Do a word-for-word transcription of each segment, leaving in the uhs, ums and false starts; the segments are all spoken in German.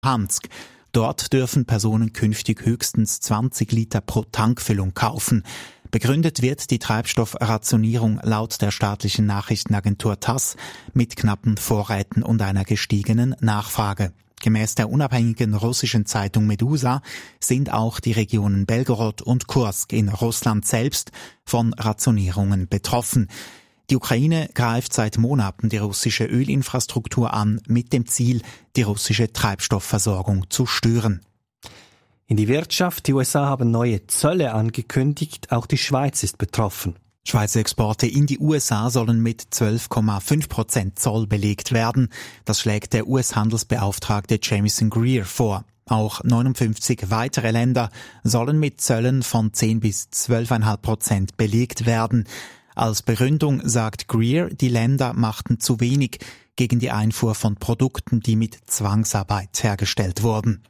Luhansk. Dort dürfen Personen künftig höchstens zwanzig Liter pro Tankfüllung kaufen. Begründet wird die Treibstoffrationierung laut der staatlichen Nachrichtenagentur TASS mit knappen Vorräten und einer gestiegenen Nachfrage. Gemäß der unabhängigen russischen Zeitung Medusa sind auch die Regionen Belgorod und Kursk in Russland selbst von Rationierungen betroffen. Die Ukraine greift seit Monaten die russische Ölinfrastruktur an, mit dem Ziel, die russische Treibstoffversorgung zu stören. In die Wirtschaft. Die U S A haben neue Zölle angekündigt. Auch die Schweiz ist betroffen. Schweizer Exporte in die U S A sollen mit zwölf Komma fünf Prozent Zoll belegt werden. Das schlägt der U S-Handelsbeauftragte Jamieson Greer vor. Auch neunundfünfzig weitere Länder sollen mit Zöllen von zehn bis zwölf Komma fünf Prozent belegt werden. Als Begründung sagt Greer, die Länder machten zu wenig gegen die Einfuhr von Produkten, die mit Zwangsarbeit hergestellt wurden.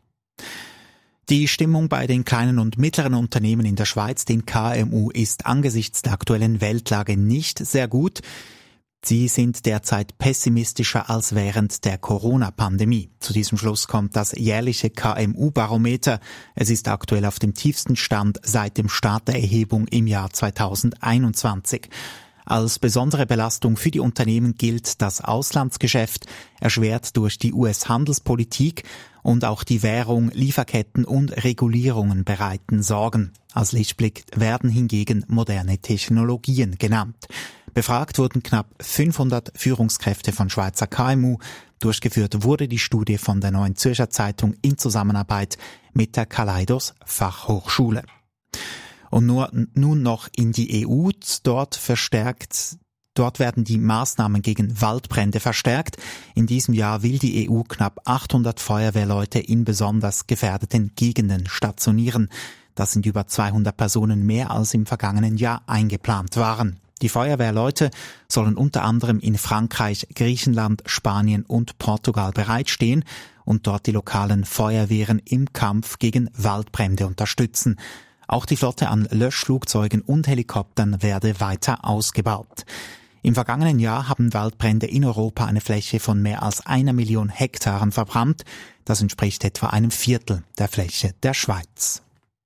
Die Stimmung bei den kleinen und mittleren Unternehmen in der Schweiz, den K M U, ist angesichts der aktuellen Weltlage nicht sehr gut. Sie sind derzeit pessimistischer als während der Corona-Pandemie. Zu diesem Schluss kommt das jährliche K M U-Barometer. Es ist aktuell auf dem tiefsten Stand seit dem Start der Erhebung im Jahr zweitausendeinundzwanzig. Als besondere Belastung für die Unternehmen gilt das Auslandsgeschäft, erschwert durch die U S-Handelspolitik, und auch die Währung, Lieferketten und Regulierungen bereiten Sorgen. Als Lichtblick werden hingegen moderne Technologien genannt. Befragt wurden knapp fünfhundert Führungskräfte von Schweizer K M U. Durchgeführt wurde die Studie von der Neuen Zürcher Zeitung in Zusammenarbeit mit der Kaleidos Fachhochschule. Und nur nun noch in die E U, dort verstärkt, dort werden die Maßnahmen gegen Waldbrände verstärkt. In diesem Jahr will die E U knapp achthundert Feuerwehrleute in besonders gefährdeten Gegenden stationieren. Das sind über zweihundert Personen mehr als im vergangenen Jahr eingeplant waren. Die Feuerwehrleute sollen unter anderem in Frankreich, Griechenland, Spanien und Portugal bereitstehen und dort die lokalen Feuerwehren im Kampf gegen Waldbrände unterstützen. Auch die Flotte an Löschflugzeugen und Helikoptern werde weiter ausgebaut. Im vergangenen Jahr haben Waldbrände in Europa eine Fläche von mehr als einer Million Hektaren verbrannt. Das entspricht etwa einem Viertel der Fläche der Schweiz.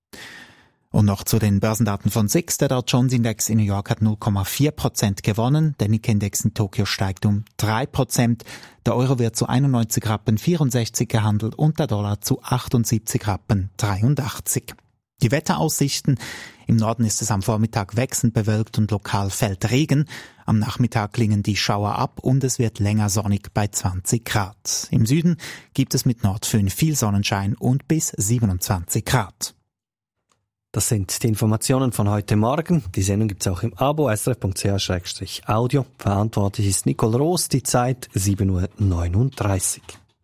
Und noch zu den Börsendaten von S I X. Der Dow Jones Index in New York hat null Komma vier Prozent gewonnen. Der Nikkei-Index in Tokio steigt um drei Prozent. Der Euro wird zu einundneunzig Rappen vierundsechzig gehandelt und der Dollar zu achtundsiebzig Rappen dreiundachtzig. Die Wetteraussichten: Im Norden ist es am Vormittag wechselnd bewölkt und lokal fällt Regen. Am Nachmittag klingen die Schauer ab und es wird länger sonnig bei zwanzig Grad. Im Süden gibt es mit Nordföhn viel Sonnenschein und bis siebenundzwanzig Grad. Das sind die Informationen von heute Morgen. Die Sendung gibt es auch im Abo s r f punkt c h slash audio. Verantwortlich ist Nicole Roos. Die Zeit sieben Uhr neununddreißig.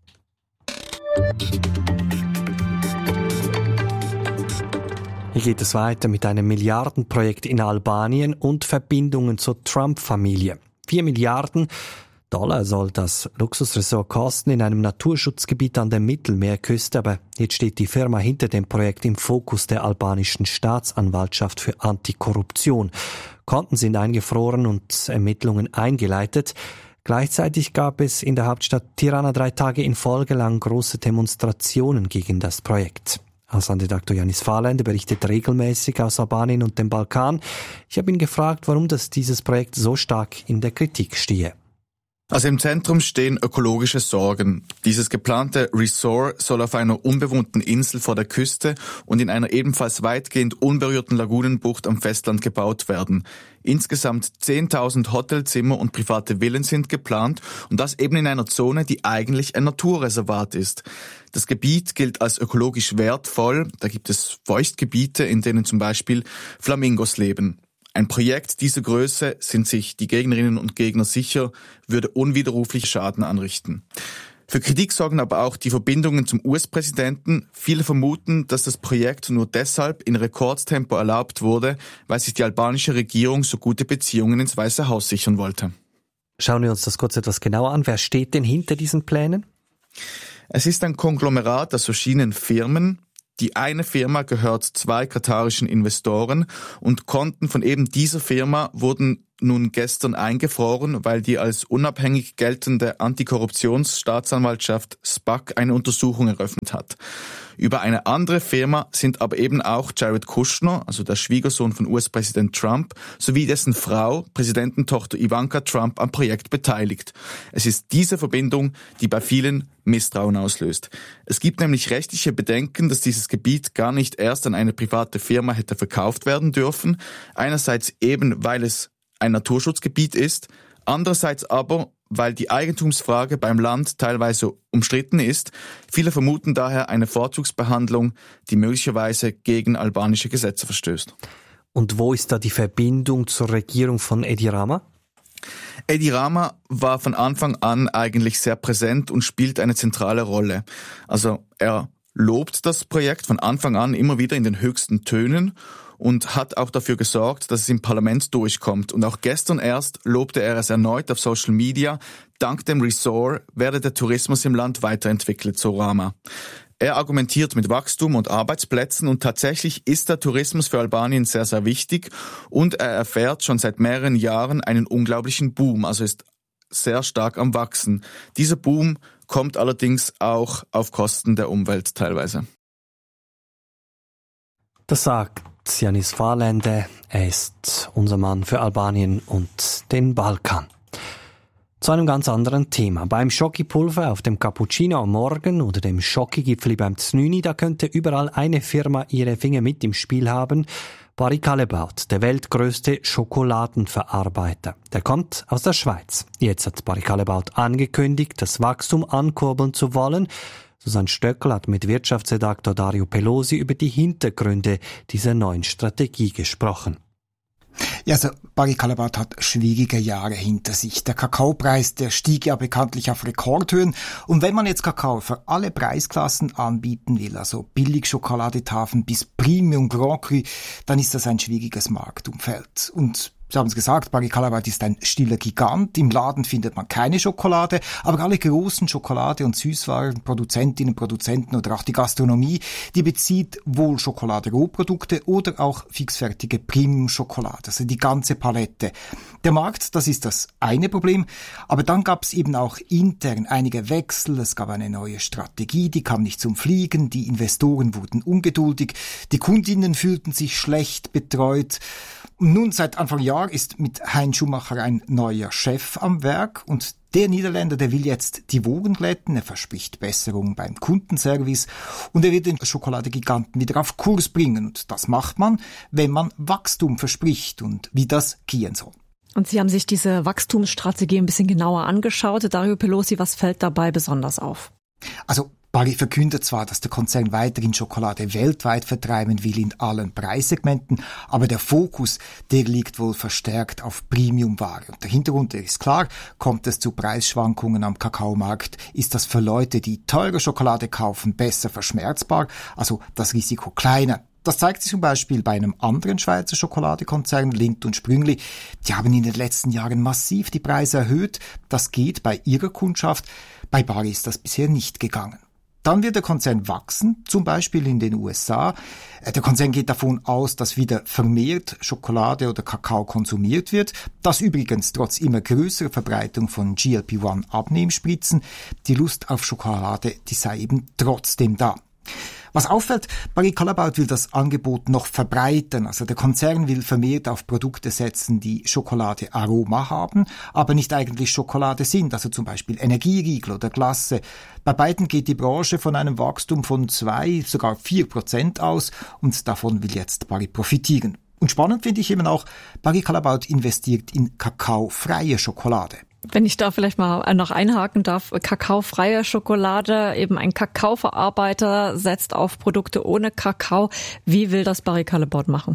Hier geht es weiter mit einem Milliardenprojekt in Albanien und Verbindungen zur Trump-Familie. Vier Milliarden Dollar soll das Luxusresort kosten in einem Naturschutzgebiet an der Mittelmeerküste, aber jetzt steht die Firma hinter dem Projekt im Fokus der albanischen Staatsanwaltschaft für Antikorruption. Konten sind eingefroren und Ermittlungen eingeleitet. Gleichzeitig gab es in der Hauptstadt Tirana drei Tage in Folge lang große Demonstrationen gegen das Projekt. Auslandredaktor Janis Fahrländer berichtet regelmäßig aus Albanien und dem Balkan. Ich habe ihn gefragt, warum das dieses Projekt so stark in der Kritik stehe. Also im Zentrum stehen ökologische Sorgen. Dieses geplante Resort soll auf einer unbewohnten Insel vor der Küste und in einer ebenfalls weitgehend unberührten Lagunenbucht am Festland gebaut werden. Insgesamt zehntausend Hotelzimmer und private Villen sind geplant und das eben in einer Zone, die eigentlich ein Naturreservat ist. Das Gebiet gilt als ökologisch wertvoll. Da gibt es Feuchtgebiete, in denen zum Beispiel Flamingos leben. Ein Projekt dieser Größe, sind sich die Gegnerinnen und Gegner sicher, würde unwiderruflich Schaden anrichten. Für Kritik sorgen aber auch die Verbindungen zum U S-Präsidenten. Viele vermuten, dass das Projekt nur deshalb in Rekordtempo erlaubt wurde, weil sich die albanische Regierung so gute Beziehungen ins Weiße Haus sichern wollte. Schauen wir uns das kurz etwas genauer an. Wer steht denn hinter diesen Plänen? Es ist ein Konglomerat aus verschiedenen Firmen. Die eine Firma gehört zwei katarischen Investoren und Konten von eben dieser Firma wurden nun gestern eingefroren, weil die als unabhängig geltende Antikorruptionsstaatsanwaltschaft S P A C eine Untersuchung eröffnet hat. Über eine andere Firma sind aber eben auch Jared Kushner, also der Schwiegersohn von U S-Präsident Trump, sowie dessen Frau, Präsidententochter Ivanka Trump, am Projekt beteiligt. Es ist diese Verbindung, die bei vielen Misstrauen auslöst. Es gibt nämlich rechtliche Bedenken, dass dieses Gebiet gar nicht erst an eine private Firma hätte verkauft werden dürfen. Einerseits eben, weil es ein Naturschutzgebiet ist, andererseits aber, weil die Eigentumsfrage beim Land teilweise umstritten ist. Viele vermuten daher eine Vorzugsbehandlung, die möglicherweise gegen albanische Gesetze verstößt. Und wo ist da die Verbindung zur Regierung von Edi Rama? Edi Rama war von Anfang an eigentlich sehr präsent und spielt eine zentrale Rolle. Also er lobt das Projekt von Anfang an immer wieder in den höchsten Tönen und hat auch dafür gesorgt, dass es im Parlament durchkommt. Und auch gestern erst lobte er es erneut auf Social Media. Dank dem Resort werde der Tourismus im Land weiterentwickelt, so Rama. Er argumentiert mit Wachstum und Arbeitsplätzen und tatsächlich ist der Tourismus für Albanien sehr, sehr wichtig und er erfährt schon seit mehreren Jahren einen unglaublichen Boom, also ist sehr stark am Wachsen. Dieser Boom kommt allerdings auch auf Kosten der Umwelt teilweise. Das sagt Yanis Fahrlände. Er ist unser Mann für Albanien und den Balkan. Zu einem ganz anderen Thema. Beim Schokipulver auf dem Cappuccino am Morgen oder dem Schokigipfeli beim Znüni, da könnte überall eine Firma ihre Finger mit im Spiel haben. Barry Callebaut, der weltgrößte Schokoladenverarbeiter. Der kommt aus der Schweiz. Jetzt hat Barry Callebaut angekündigt, das Wachstum ankurbeln zu wollen. Susanne Stöckl hat mit Wirtschaftsredaktor Dario Pelosi über die Hintergründe dieser neuen Strategie gesprochen. Ja, also Barry Callebaut hat schwierige Jahre hinter sich. Der Kakaopreis, der stieg ja bekanntlich auf Rekordhöhen. Und wenn man jetzt Kakao für alle Preisklassen anbieten will, also Billig-Schokoladetafeln bis Premium Grand Cru, dann ist das ein schwieriges Marktumfeld. Und Sie haben es gesagt, Barry Callebaut ist ein stiller Gigant. Im Laden findet man keine Schokolade, aber alle großen Schokolade- und Süßwarenproduzentinnen, Produzenten oder auch die Gastronomie, die bezieht wohl Schokolade-Rohprodukte oder auch fixfertige Premium-Schokolade, also die ganze Palette. Der Markt, das ist das eine Problem, aber dann gab es eben auch intern einige Wechsel, es gab eine neue Strategie, die kam nicht zum Fliegen, die Investoren wurden ungeduldig, die Kundinnen fühlten sich schlecht betreut. Und nun seit Anfang Jahr ist mit Hein Schumacher ein neuer Chef am Werk und der Niederländer, der will jetzt die Wogen glätten, er verspricht Besserung beim Kundenservice und er wird den Schokoladegiganten wieder auf Kurs bringen. Und das macht man, wenn man Wachstum verspricht und wie das gehen soll. Und Sie haben sich diese Wachstumsstrategie ein bisschen genauer angeschaut. Dario Pelosi, was fällt dabei besonders auf? Also Barry verkündet zwar, dass der Konzern weiterhin Schokolade weltweit vertreiben will in allen Preissegmenten, aber der Fokus, der liegt wohl verstärkt auf Premiumware. Und der Hintergrund, der ist klar, kommt es zu Preisschwankungen am Kakaomarkt, ist das für Leute, die teure Schokolade kaufen, besser verschmerzbar, also das Risiko kleiner. Das zeigt sich zum Beispiel bei einem anderen Schweizer Schokoladekonzern, Lindt und Sprüngli. Die haben in den letzten Jahren massiv die Preise erhöht. Das geht bei ihrer Kundschaft. Bei Barry ist das bisher nicht gegangen. Dann wird der Konzern wachsen, zum Beispiel in den U S A. Der Konzern geht davon aus, dass wieder vermehrt Schokolade oder Kakao konsumiert wird. Das übrigens trotz immer größerer Verbreitung von G L P eins Abnehmspritzen. Die Lust auf Schokolade, die sei eben trotzdem da. Was auffällt, Barry Callebaut will das Angebot noch verbreitern. Also der Konzern will vermehrt auf Produkte setzen, die Schokolade-Aroma haben, aber nicht eigentlich Schokolade sind, also zum Beispiel Energieriegel oder Glasse. Bei beiden geht die Branche von einem Wachstum von zwei, sogar vier Prozent aus und davon will jetzt Barry profitieren. Und spannend finde ich eben auch, Barry Callebaut investiert in kakaofreie Schokolade. Wenn ich da vielleicht mal noch einhaken darf, kakaofreie Schokolade, eben ein Kakaoverarbeiter setzt auf Produkte ohne Kakao. Wie will das Barry Callebaut machen?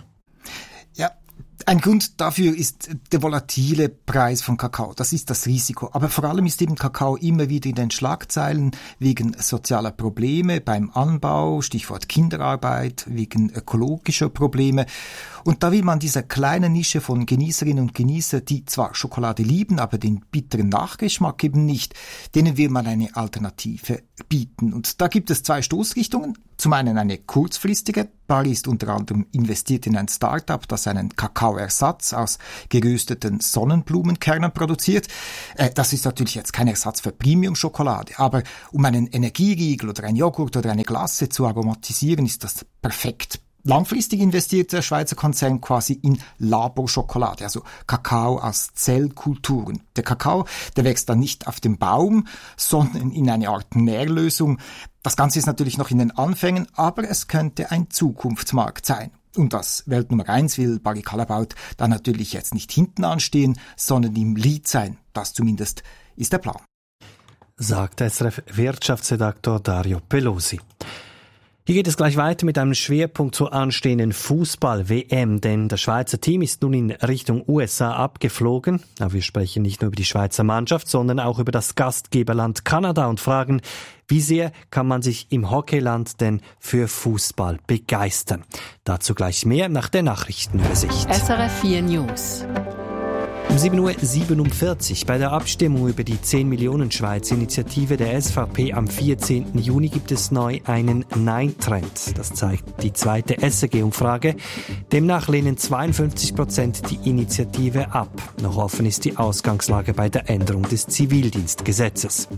Ja, ein Grund dafür ist der volatile Preis von Kakao. Das ist das Risiko. Aber vor allem ist eben Kakao immer wieder in den Schlagzeilen wegen sozialer Probleme beim Anbau, Stichwort Kinderarbeit, wegen ökologischer Probleme. Und da will man dieser kleinen Nische von Genießerinnen und Genießern, die zwar Schokolade lieben, aber den bitteren Nachgeschmack eben nicht, denen will man eine Alternative bieten. Und da gibt es zwei Stoßrichtungen. zum einen eine kurzfristige. Bari ist unter anderem investiert in ein Start-up, das einen Kakaoersatz aus gerösteten Sonnenblumenkernen produziert. Äh, das ist natürlich jetzt kein Ersatz für Premium-Schokolade, aber um einen Energieriegel oder ein Joghurt oder eine Glace zu aromatisieren, ist das perfekt. Langfristig investiert der Schweizer Konzern quasi in Laborschokolade, also Kakao aus Zellkulturen. Der Kakao, der wächst dann nicht auf dem Baum, sondern in eine Art Nährlösung. Das Ganze ist natürlich noch in den Anfängen, aber es könnte ein Zukunftsmarkt sein. Und das Welt Nummer eins will Barry Callebaut dann natürlich jetzt nicht hinten anstehen, sondern im Lead sein. Das zumindest ist der Plan. Sagt S R F-Wirtschaftsredaktor Dario Pelosi. Hier geht es gleich weiter mit einem Schwerpunkt zur anstehenden Fußball-W M, denn das Schweizer Team ist nun in Richtung U S A abgeflogen. Aber wir sprechen nicht nur über die Schweizer Mannschaft, sondern auch über das Gastgeberland Kanada und fragen, wie sehr kann man sich im Hockeyland denn für Fußball begeistern? Dazu gleich mehr nach der Nachrichtenübersicht. S R F vier News. Um sieben Uhr siebenundvierzig bei der Abstimmung über die zehn Millionen Schweiz-Initiative der S V P am vierzehnten Juni gibt es neu einen Nein-Trend. Das zeigt die zweite S R G-Umfrage. Demnach lehnen zweiundfünfzig Prozent die Initiative ab. Noch offen ist die Ausgangslage bei der Änderung des Zivildienstgesetzes.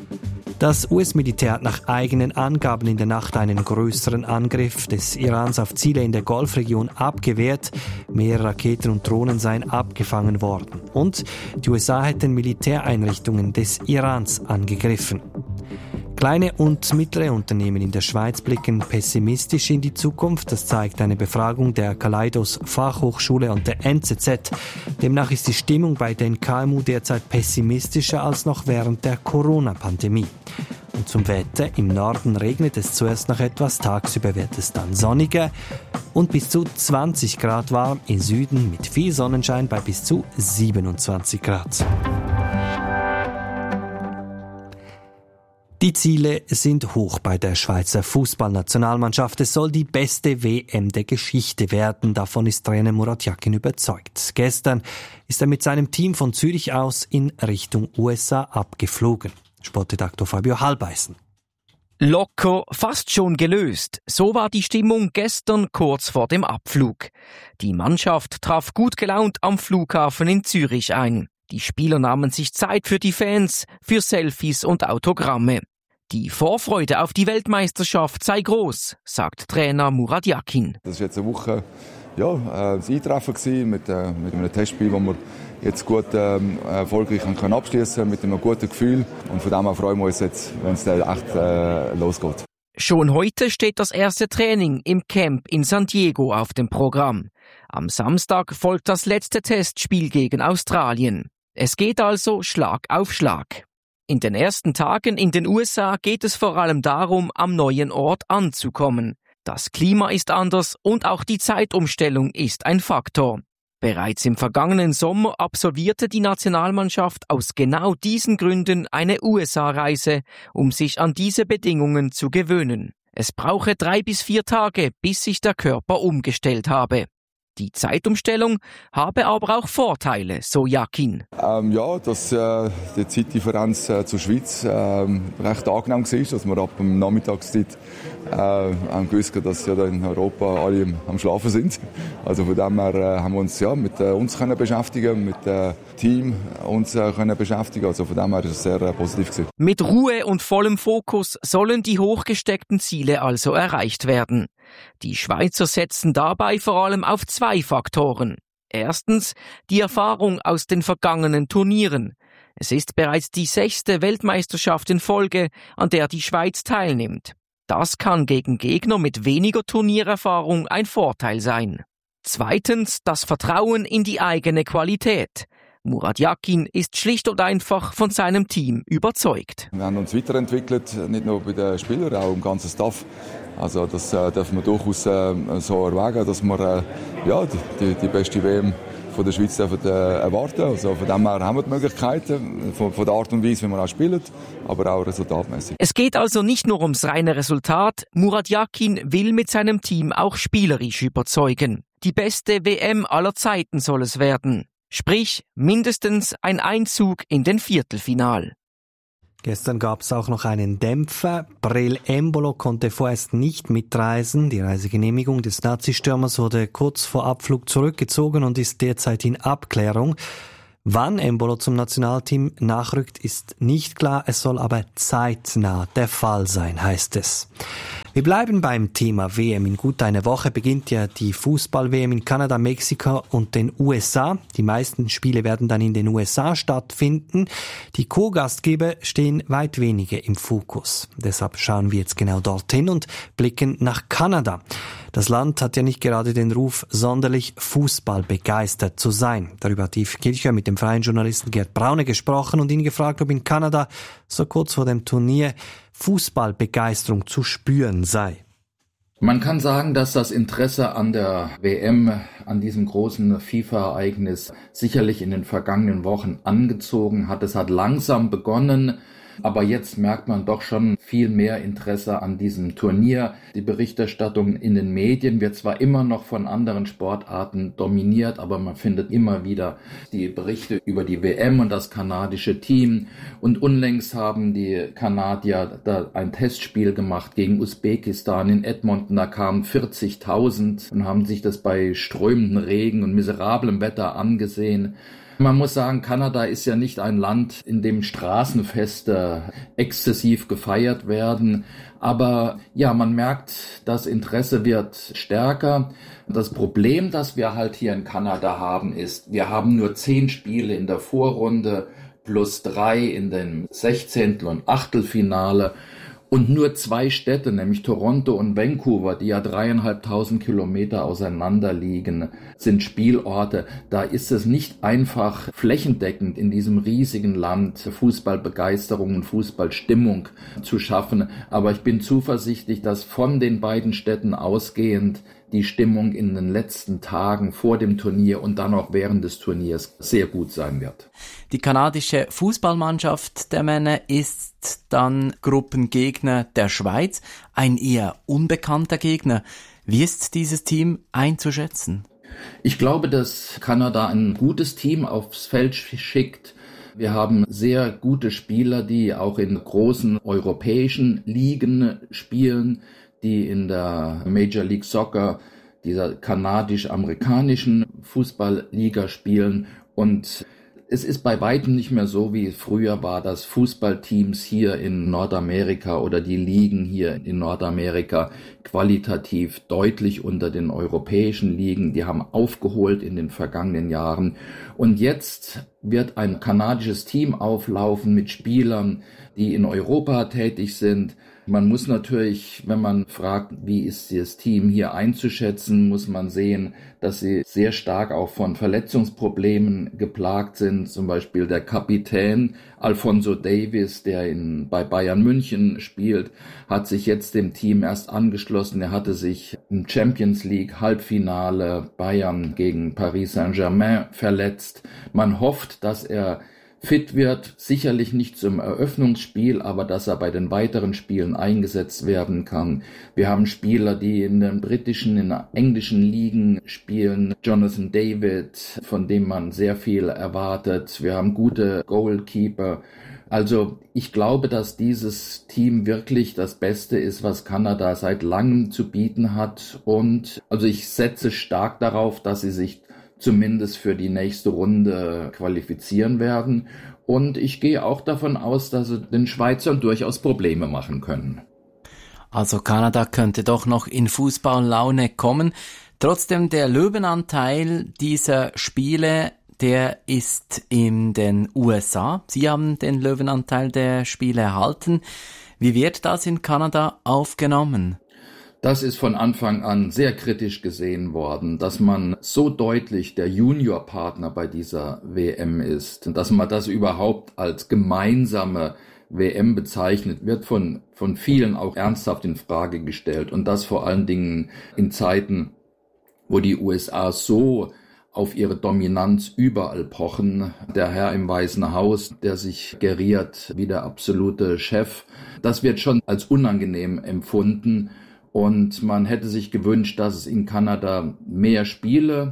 Das U S-Militär hat nach eigenen Angaben in der Nacht einen größeren Angriff des Irans auf Ziele in der Golfregion abgewehrt. Mehrere Raketen und Drohnen seien abgefangen worden. Und die U S A hätten Militäreinrichtungen des Irans angegriffen. Kleine und mittlere Unternehmen in der Schweiz blicken pessimistisch in die Zukunft. Das zeigt eine Befragung der Kaleidos Fachhochschule und der N Z Z. Demnach ist die Stimmung bei den K M U derzeit pessimistischer als noch während der Corona-Pandemie. Und zum Wetter. Im Norden regnet es zuerst noch etwas, tagsüber wird es dann sonniger und bis zu zwanzig Grad warm. Im Süden mit viel Sonnenschein bei bis zu siebenundzwanzig Grad. Die Ziele sind hoch bei der Schweizer Fußballnationalmannschaft. Es soll die beste W M der Geschichte werden. Davon ist Trainer Murat Yakin überzeugt. Gestern ist er mit seinem Team von Zürich aus in Richtung U S A abgeflogen. Sportredaktor Fabio Halbeisen. Locker, fast schon gelöst. So war die Stimmung gestern kurz vor dem Abflug. Die Mannschaft traf gut gelaunt am Flughafen in Zürich ein. Die Spieler nahmen sich Zeit für die Fans, für Selfies und Autogramme. Die Vorfreude auf die Weltmeisterschaft sei groß, sagt Trainer Murat Yakin. Das war jetzt eine Woche ja, äh, das Eintreffen gewesen mit, äh, mit einem Testspiel, das wir jetzt gut äh, erfolgreich können abschließen mit einem guten Gefühl. Und von dem her freuen wir uns jetzt, wenn es dann echt äh, losgeht. Schon heute steht das erste Training im Camp in San Diego auf dem Programm. Am Samstag folgt das letzte Testspiel gegen Australien. Es geht also Schlag auf Schlag. In den ersten Tagen in den U S A geht es vor allem darum, am neuen Ort anzukommen. Das Klima ist anders und auch die Zeitumstellung ist ein Faktor. Bereits im vergangenen Sommer absolvierte die Nationalmannschaft aus genau diesen Gründen eine U S A-Reise, um sich an diese Bedingungen zu gewöhnen. Es brauche drei bis vier Tage, bis sich der Körper umgestellt habe. Die Zeitumstellung habe aber auch Vorteile, so Yakin. Ähm, ja, dass äh, die Zeitdifferenz äh, zur Schweiz äh, recht angenehm war, dass wir ab der Nachmittagszeit äh, haben gewusst, dass ja in Europa alle am, am Schlafen sind. Also von dem her äh, haben wir uns ja, mit äh, uns können beschäftigen, mit dem äh, Team uns äh, können beschäftigen. Also von dem her ist es sehr äh, positiv gewesen. Mit Ruhe und vollem Fokus sollen die hochgesteckten Ziele also erreicht werden. Die Schweizer setzen dabei vor allem auf zwei Faktoren. Erstens die Erfahrung aus den vergangenen Turnieren. Es ist bereits die sechste Weltmeisterschaft in Folge, an der die Schweiz teilnimmt. Das kann gegen Gegner mit weniger Turniererfahrung ein Vorteil sein. Zweitens das Vertrauen in die eigene Qualität. Murat Yakin ist schlicht und einfach von seinem Team überzeugt. Wir haben uns weiterentwickelt, nicht nur bei den Spielern, auch im ganzen Staff. Also das äh, dürfen wir durchaus äh, so erwägen, dass wir äh, ja, die, die beste W M von der Schweiz dürfen, äh, erwarten. Also von dem her haben wir die Möglichkeiten, von, von der Art und Weise, wie wir auch spielen, aber auch resultatmäßig. Es geht also nicht nur ums reine Resultat. Murat Yakin will mit seinem Team auch spielerisch überzeugen. Die beste W M aller Zeiten soll es werden. Sprich, mindestens ein Einzug in den Viertelfinal. Gestern gab es auch noch einen Dämpfer. Breel Embolo konnte vorerst nicht mitreisen. Die Reisegenehmigung des Nazi-Stürmers wurde kurz vor Abflug zurückgezogen und ist derzeit in Abklärung. Wann Embolo zum Nationalteam nachrückt, ist nicht klar. Es soll aber zeitnah der Fall sein, heißt es. Wir bleiben beim Thema W M. In gut einer Woche beginnt ja die Fußball-W M in Kanada, Mexiko und den U S A. Die meisten Spiele werden dann in den U S A stattfinden. Die Co-Gastgeber stehen weit weniger im Fokus. Deshalb schauen wir jetzt genau dorthin und blicken nach Kanada. Das Land hat ja nicht gerade den Ruf, sonderlich fußballbegeistert zu sein. Darüber hat Yves Kilcher mit dem freien Journalisten Gerd Braune gesprochen und ihn gefragt, ob in Kanada so kurz vor dem Turnier Fußballbegeisterung zu spüren sei. Man kann sagen, dass das Interesse an der W M, an diesem großen FIFA-Ereignis sicherlich in den vergangenen Wochen angezogen hat. Es hat langsam begonnen, aber jetzt merkt man doch schon viel mehr Interesse an diesem Turnier. Die Berichterstattung in den Medien wird zwar immer noch von anderen Sportarten dominiert, aber man findet immer wieder die Berichte über die W M und das kanadische Team. Und unlängst haben die Kanadier da ein Testspiel gemacht gegen Usbekistan in Edmonton. Da kamen vierzigtausend und haben sich das bei strömendem Regen und miserablem Wetter angesehen. Man muss sagen, Kanada ist ja nicht ein Land, in dem Straßenfeste exzessiv gefeiert werden. Aber ja, man merkt, das Interesse wird stärker. Das Problem, das wir halt hier in Kanada haben, ist, wir haben nur zehn Spiele in der Vorrunde plus drei in den Sechzehntel- und Achtelfinale. Und nur zwei Städte, nämlich Toronto und Vancouver, die ja dreieinhalbtausend Kilometer auseinander liegen, sind Spielorte. Da ist es nicht einfach flächendeckend in diesem riesigen Land Fußballbegeisterung und Fußballstimmung zu schaffen. Aber ich bin zuversichtlich, dass von den beiden Städten ausgehend die Stimmung in den letzten Tagen vor dem Turnier und dann auch während des Turniers sehr gut sein wird. Die kanadische Fußballmannschaft der Männer ist dann Gruppengegner der Schweiz, ein eher unbekannter Gegner. Wie ist dieses Team einzuschätzen? Ich glaube, dass Kanada ein gutes Team aufs Feld schickt. Wir haben sehr gute Spieler, die auch in großen europäischen Ligen spielen, die in der Major League Soccer, dieser kanadisch-amerikanischen Fußballliga spielen. Und es ist bei weitem nicht mehr so, wie es früher war, dass Fußballteams hier in Nordamerika oder die Ligen hier in Nordamerika qualitativ deutlich unter den europäischen Ligen, die haben aufgeholt in den vergangenen Jahren. Und jetzt wird ein kanadisches Team auflaufen mit Spielern, die in Europa tätig sind. Man muss natürlich, wenn man fragt, wie ist das Team hier einzuschätzen, muss man sehen, dass sie sehr stark auch von Verletzungsproblemen geplagt sind. Zum Beispiel der Kapitän Alphonso Davies, der in, bei Bayern München spielt, hat sich jetzt dem Team erst angeschlossen. Er hatte sich im Champions League Halbfinale Bayern gegen Paris Saint-Germain verletzt. Man hofft, dass er fit wird, sicherlich nicht zum Eröffnungsspiel, aber dass er bei den weiteren Spielen eingesetzt werden kann. Wir haben Spieler, die in den britischen, in den englischen Ligen spielen. Jonathan David, von dem man sehr viel erwartet. Wir haben gute Goalkeeper. Also ich glaube, dass dieses Team wirklich das Beste ist, was Kanada seit langem zu bieten hat. Und also ich setze stark darauf, dass sie sich zumindest für die nächste Runde qualifizieren werden. Und ich gehe auch davon aus, dass sie den Schweizern durchaus Probleme machen können. Also Kanada könnte doch noch in Fußballlaune kommen. Trotzdem, der Löwenanteil dieser Spiele, der ist in den U S A. Sie haben den Löwenanteil der Spiele erhalten. Wie wird das in Kanada aufgenommen? Das ist von Anfang an sehr kritisch gesehen worden, dass man so deutlich der Juniorpartner bei dieser W M ist, dass man das überhaupt als gemeinsame W M bezeichnet, wird von von vielen auch ernsthaft in Frage gestellt. Und das vor allen Dingen in Zeiten, wo die U S A so auf ihre Dominanz überall pochen. Der Herr im Weißen Haus, der sich geriert wie der absolute Chef, das wird schon als unangenehm empfunden. Und man hätte sich gewünscht, dass es in Kanada mehr Spiele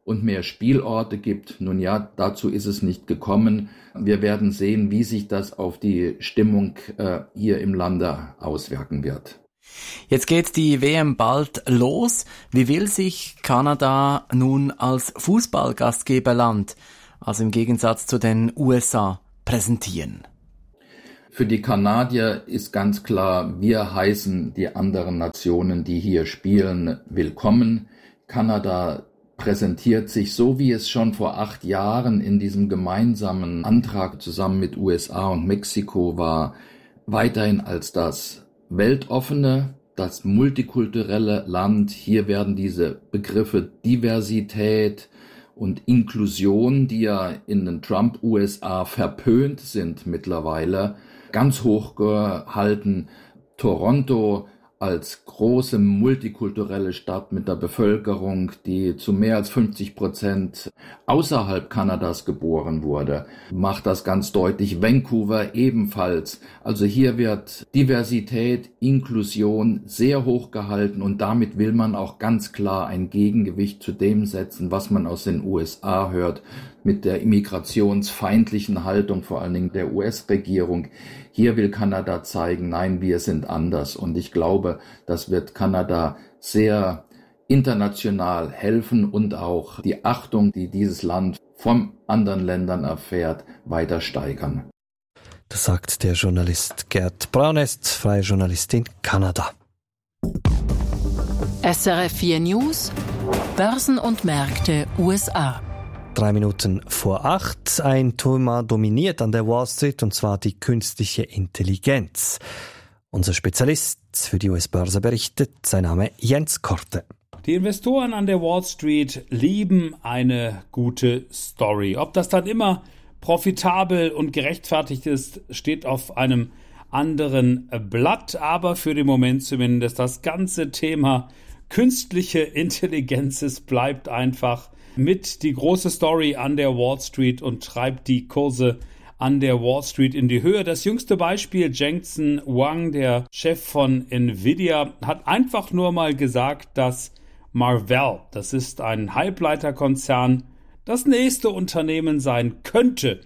und mehr Spielorte gibt. Nun ja, dazu ist es nicht gekommen. Wir werden sehen, wie sich das auf die Stimmung äh, hier im Lande auswirken wird. Jetzt geht die W M bald los. Wie will sich Kanada nun als Fußballgastgeberland, also im Gegensatz zu den U S A, präsentieren? Für die Kanadier ist ganz klar, wir heißen die anderen Nationen, die hier spielen, willkommen. Kanada präsentiert sich so, wie es schon vor acht Jahren in diesem gemeinsamen Antrag zusammen mit U S A und Mexiko war, weiterhin als das weltoffene, das multikulturelle Land. Hier werden diese Begriffe Diversität und Inklusion, die ja in den Trump-U S A verpönt sind mittlerweile, ganz hoch gehalten. Toronto als große multikulturelle Stadt mit der Bevölkerung, die zu mehr als fünfzig Prozent außerhalb Kanadas geboren wurde, macht das ganz deutlich. Vancouver ebenfalls. Also hier wird Diversität, Inklusion sehr hoch gehalten und damit will man auch ganz klar ein Gegengewicht zu dem setzen, was man aus den U S A hört, mit der immigrationsfeindlichen Haltung, vor allen Dingen der U S-Regierung. Hier will Kanada zeigen, nein, wir sind anders. Und ich glaube, das wird Kanada sehr international helfen und auch die Achtung, die dieses Land von anderen Ländern erfährt, weiter steigern. Das sagt der Journalist Gerd Braunest, freie Journalist in Kanada. S R F vier News, Börsen und Märkte U S A. Drei Minuten vor acht. Ein Thema dominiert an der Wall Street, und zwar die künstliche Intelligenz. Unser Spezialist für die U S-Börse berichtet, sein Name Jens Korte. Die Investoren an der Wall Street lieben eine gute Story. Ob das dann immer profitabel und gerechtfertigt ist, steht auf einem anderen Blatt. Aber für den Moment zumindest das ganze Thema künstliche Intelligenz, es bleibt einfach mit die große Story an der Wall Street und treibt die Kurse an der Wall Street in die Höhe. Das jüngste Beispiel, Jensen Huang, der Chef von Nvidia, hat einfach nur mal gesagt, dass Marvell, das ist ein Halbleiterkonzern, das nächste Unternehmen sein könnte,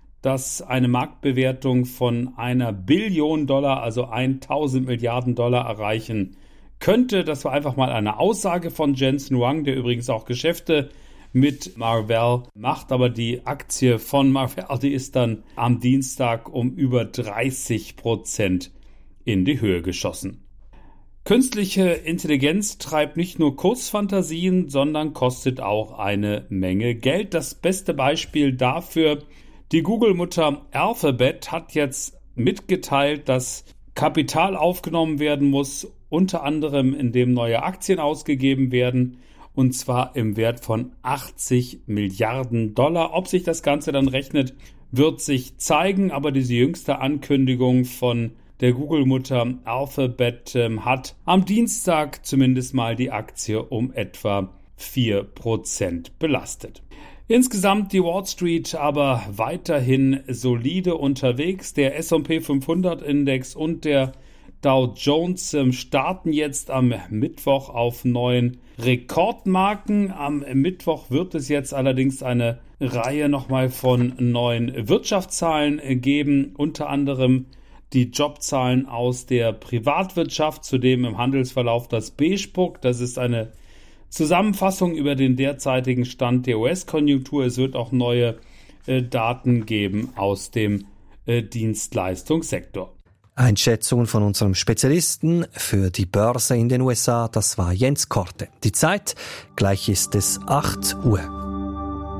das eine Marktbewertung von einer Billion Dollar, also tausend Milliarden Dollar erreichen könnte. Das war einfach mal eine Aussage von Jensen Huang, der übrigens auch Geschäfte mit Marvell macht, aber die Aktie von Marvell, die ist dann am Dienstag um über dreißig Prozent in die Höhe geschossen. Künstliche Intelligenz treibt nicht nur Kurzfantasien, sondern kostet auch eine Menge Geld. Das beste Beispiel dafür, die Google-Mutter Alphabet hat jetzt mitgeteilt, dass Kapital aufgenommen werden muss, unter anderem indem neue Aktien ausgegeben werden, und zwar im Wert von achtzig Milliarden Dollar. Ob sich das Ganze dann rechnet, wird sich zeigen, aber diese jüngste Ankündigung von der Google-Mutter Alphabet ähm, hat am Dienstag zumindest mal die Aktie um etwa vier Prozent belastet. Insgesamt die Wall Street aber weiterhin solide unterwegs. Der S und P fünfhundert Index und der Dow Jones ähm, starten jetzt am Mittwoch auf neuen Rekordmarken. Am Mittwoch wird es jetzt allerdings eine Reihe nochmal von neuen Wirtschaftszahlen geben, unter anderem die Jobzahlen aus der Privatwirtschaft, zudem im Handelsverlauf das Beige-Book. Das ist eine Zusammenfassung über den derzeitigen Stand der U S-Konjunktur. Es wird auch neue äh, Daten geben aus dem äh, Dienstleistungssektor. Einschätzungen von unserem Spezialisten für die Börse in den U S A, das war Jens Korte. Die Zeit, gleich ist es acht Uhr.